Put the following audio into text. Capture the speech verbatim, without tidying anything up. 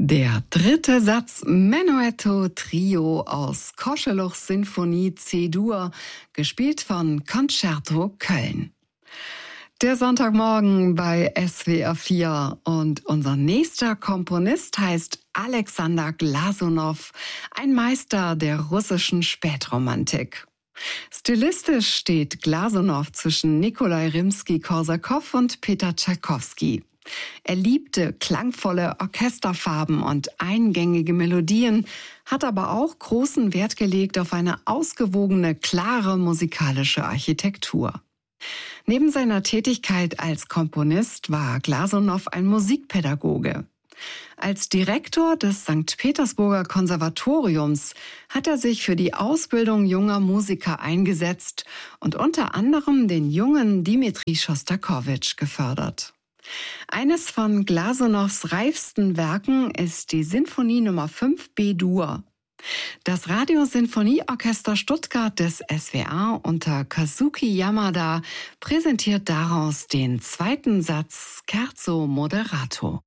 Der dritte Satz Menuetto Trio aus Koscheluchs Sinfonie C-Dur, gespielt von Concerto Köln. Der Sonntagmorgen bei S W R vier und unser nächster Komponist heißt Alexander Glasunow, ein Meister der russischen Spätromantik. Stilistisch steht Glasunow zwischen Nikolai Rimski-Korsakow und Peter Tschaikowski. Er liebte klangvolle Orchesterfarben und eingängige Melodien, hat aber auch großen Wert gelegt auf eine ausgewogene, klare musikalische Architektur. Neben seiner Tätigkeit als Komponist war Glasunow ein Musikpädagoge. Als Direktor des Sankt Petersburger Konservatoriums hat er sich für die Ausbildung junger Musiker eingesetzt und unter anderem den jungen Dmitri Schostakowitsch gefördert. Eines von Glasunows reifsten Werken ist die Sinfonie Nummer fünf B-Dur. Das Radiosinfonieorchester Stuttgart des S W R unter Kazuki Yamada präsentiert daraus den zweiten Satz Scherzo Moderato.